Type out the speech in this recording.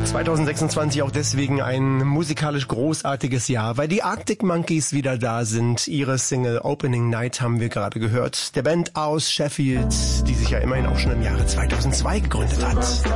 2026 auch deswegen ein musikalisch großartiges Jahr, weil die Arctic Monkeys wieder da sind. Ihre Single Opening Night haben wir gerade gehört. Der Band aus Sheffield, die sich ja immerhin auch schon im Jahre 2002 gegründet hat.